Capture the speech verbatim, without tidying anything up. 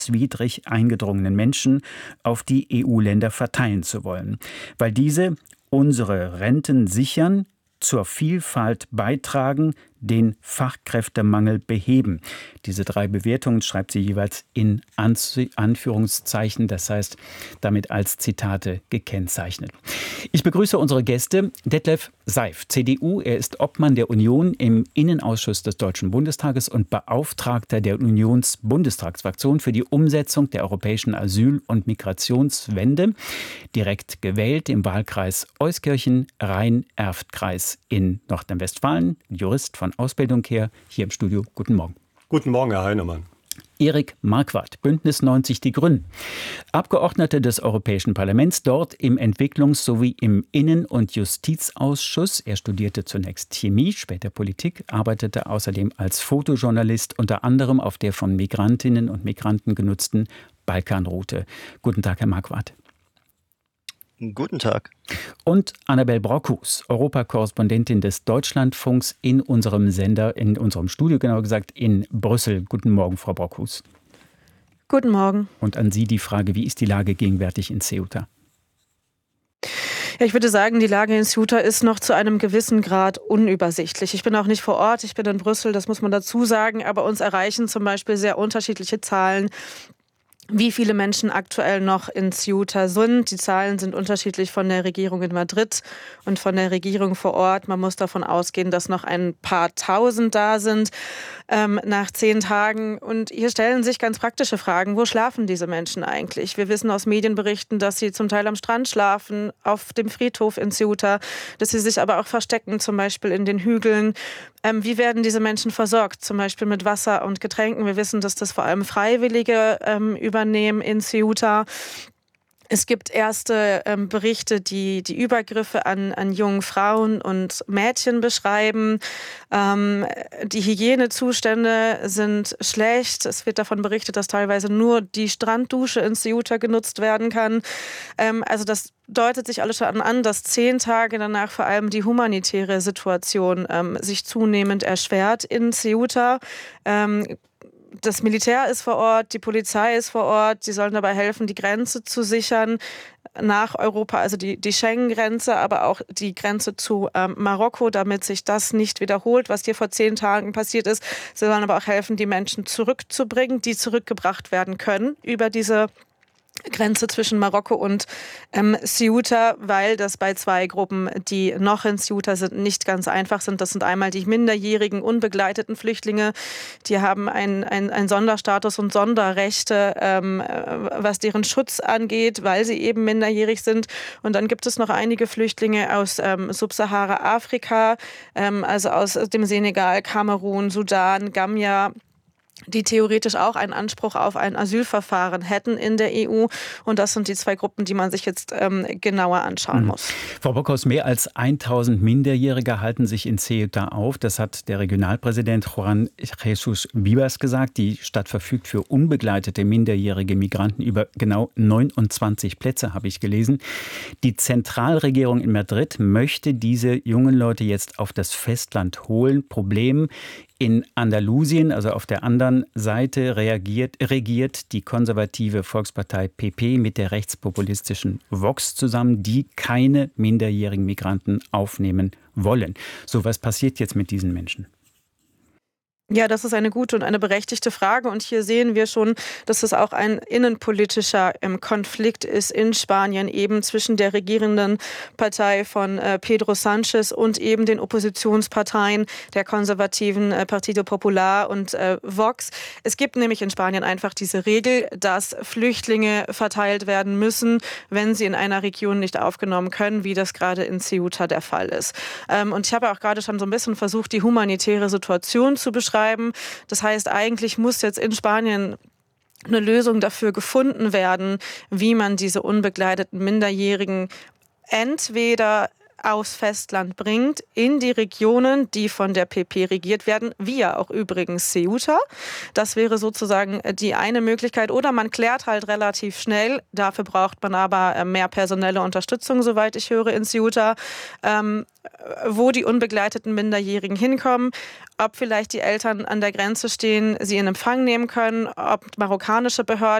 widrig eingedrungenen Menschen auf die E U-Länder verteilen zu wollen, weil diese unsere Renten sichern, zur Vielfalt beitragen, den Fachkräftemangel beheben. Diese drei Bewertungen schreibt sie jeweils in Anführungszeichen, das heißt damit als Zitate gekennzeichnet. Ich begrüße unsere Gäste. Detlef Seif, C D U. Er ist Obmann der Union im Innenausschuss des Deutschen Bundestages und Beauftragter der Unionsbundestagsfraktion für die Umsetzung der europäischen Asyl- und Migrationswende. Direkt gewählt im Wahlkreis Euskirchen-Rhein-Erft-Kreis in Nordrhein-Westfalen. Jurist von Ausbildung her, hier im Studio. Guten Morgen. Guten Morgen, Herr Heinemann. Erik Marquardt, Bündnis neunzig Die Grünen. Abgeordneter des Europäischen Parlaments, dort im Entwicklungs- sowie im Innen- und Justizausschuss. Er studierte zunächst Chemie, später Politik, arbeitete außerdem als Fotojournalist, unter anderem auf der von Migrantinnen und Migranten genutzten Balkanroute. Guten Tag, Herr Marquardt. Guten Tag. Und Annabel Brockhus, Europakorrespondentin des Deutschlandfunks in unserem Sender, in unserem Studio genauer gesagt, in Brüssel. Guten Morgen, Frau Brockhus. Guten Morgen. Und an Sie die Frage, wie ist die Lage gegenwärtig in Ceuta? Ja, ich würde sagen, die Lage in Ceuta ist noch zu einem gewissen Grad unübersichtlich. Ich bin auch nicht vor Ort, ich bin in Brüssel, das muss man dazu sagen, aber uns erreichen zum Beispiel sehr unterschiedliche Zahlen, wie viele Menschen aktuell noch in Ceuta sind. Die Zahlen sind unterschiedlich von der Regierung in Madrid und von der Regierung vor Ort. Man muss davon ausgehen, dass noch ein paar Tausend da sind ähm, nach zehn Tagen. Und hier stellen sich ganz praktische Fragen. Wo schlafen diese Menschen eigentlich? Wir wissen aus Medienberichten, dass sie zum Teil am Strand schlafen, auf dem Friedhof in Ceuta, dass sie sich aber auch verstecken, zum Beispiel in den Hügeln. Ähm, wie werden diese Menschen versorgt? Zum Beispiel mit Wasser und Getränken. Wir wissen, dass das vor allem Freiwillige ähm, übernehmen in Ceuta. Es gibt erste ähm, Berichte, die die Übergriffe an, an jungen Frauen und Mädchen beschreiben. Ähm, die Hygienezustände sind schlecht. Es wird davon berichtet, dass teilweise nur die Stranddusche in Ceuta genutzt werden kann. Ähm, also das deutet sich alles schon an, dass zehn Tage danach vor allem die humanitäre Situation ähm, sich zunehmend erschwert in Ceuta. Ähm, Das Militär ist vor Ort, die Polizei ist vor Ort. Sie sollen dabei helfen, die Grenze zu sichern nach Europa, also die, die Schengen-Grenze, aber auch die Grenze zu ähm, Marokko, damit sich das nicht wiederholt, was hier vor zehn Tagen passiert ist. Sie sollen aber auch helfen, die Menschen zurückzubringen, die zurückgebracht werden können über diese Grenze zwischen Marokko und ähm, Ceuta, weil das bei zwei Gruppen, die noch in Ceuta sind, nicht ganz einfach sind. Das sind einmal die minderjährigen, unbegleiteten Flüchtlinge. Die haben einen ein Sonderstatus und Sonderrechte, ähm, was deren Schutz angeht, weil sie eben minderjährig sind. Und dann gibt es noch einige Flüchtlinge aus ähm, Subsahara-Afrika, ähm, also aus dem Senegal, Kamerun, Sudan, Gambia, die theoretisch auch einen Anspruch auf ein Asylverfahren hätten in der E U. Und das sind die zwei Gruppen, die man sich jetzt ähm, genauer anschauen muss. Mhm. Frau Brockhus, mehr als tausend Minderjährige halten sich in Ceuta auf. Das hat der Regionalpräsident Juan Jesus Vivas gesagt. Die Stadt verfügt für unbegleitete minderjährige Migranten über genau neunundzwanzig Plätze, habe ich gelesen. Die Zentralregierung in Madrid möchte diese jungen Leute jetzt auf das Festland holen. Problem: in Andalusien, also auf der anderen Seite, reagiert, regiert die konservative Volkspartei P P mit der rechtspopulistischen Vox zusammen, die keine minderjährigen Migranten aufnehmen wollen. So, was passiert jetzt mit diesen Menschen? Ja, das ist eine gute und eine berechtigte Frage. Und hier sehen wir schon, dass es auch ein innenpolitischer ähm, Konflikt ist in Spanien, eben zwischen der regierenden Partei von äh, Pedro Sánchez und eben den Oppositionsparteien der konservativen äh, Partido Popular und äh, Vox. Es gibt nämlich in Spanien einfach diese Regel, dass Flüchtlinge verteilt werden müssen, wenn sie in einer Region nicht aufgenommen können, wie das gerade in Ceuta der Fall ist. Ähm, und ich habe auch gerade schon so ein bisschen versucht, die humanitäre Situation zu beschreiben. Das heißt, eigentlich muss jetzt in Spanien eine Lösung dafür gefunden werden, wie man diese unbegleiteten Minderjährigen entweder aufs Festland bringt, in die Regionen, die von der P P regiert werden, wie ja auch übrigens Ceuta. Das wäre sozusagen die eine Möglichkeit. Oder man klärt halt relativ schnell, dafür braucht man aber mehr personelle Unterstützung, soweit ich höre, in Ceuta, ähm, wo die unbegleiteten Minderjährigen hinkommen, ob vielleicht die Eltern an der Grenze stehen, sie in Empfang nehmen können, ob marokkanische Behörden